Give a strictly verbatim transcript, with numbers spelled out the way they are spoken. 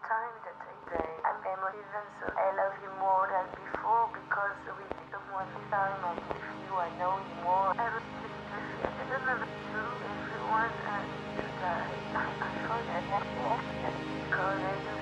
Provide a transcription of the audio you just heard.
time that I say I'm emotive and so I love you more than before because with someone this time I'm with you, I know you more. I was just I don't know what to do. Everyone and just uh, I, I forget because I